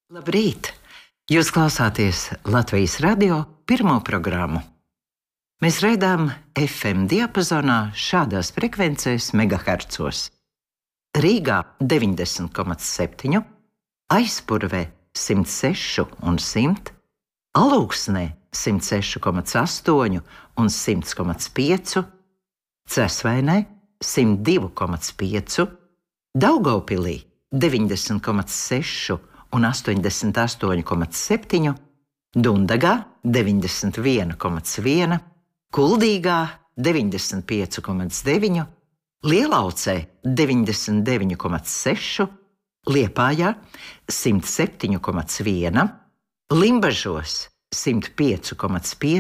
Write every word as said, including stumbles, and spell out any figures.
Labrīt! Jūs klausāties Latvijas radio pirmo programmu. Mēs raidām F M diapazonā šādās frekvencēs megahertzos. Rīgā deviņdesmit komats septiņi, Aizpurvē simt seši un simt, Alūksnē simt seši komats astoņi un simt komats pieci, Cesvainē simt divi komats pieci, Daugavpilī deviņdesmit komats seši un astoņdesmit astoņi komats septiņi, Dundagā deviņdesmit viens komats viens, Kuldīgā deviņdesmit pieci komats deviņi, Lielaucē deviņdesmit deviņi komats seši, Liepājā simt septiņi komats viens, Limbažos simt pieci komats pieci,